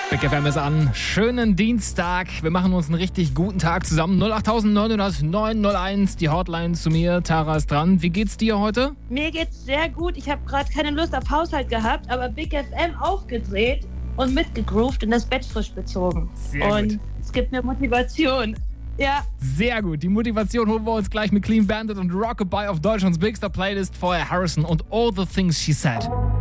Big FM ist an. Schönen Dienstag. Wir machen uns einen richtig guten Tag zusammen. 08000 901, die Hotline zu mir. Tara ist dran. Wie geht's dir heute? Mir geht's sehr gut. Ich habe gerade keine Lust auf Haushalt gehabt, aber Big FM aufgedreht und mitgegroovt und das Bett frisch bezogen. Sehr gut. Und es gibt mir Motivation. Ja. Sehr gut. Die Motivation holen wir uns gleich mit Clean Bandit und Rockabye auf Deutschlands Big Star Playlist. Vorher Harrison und All the Things She Said.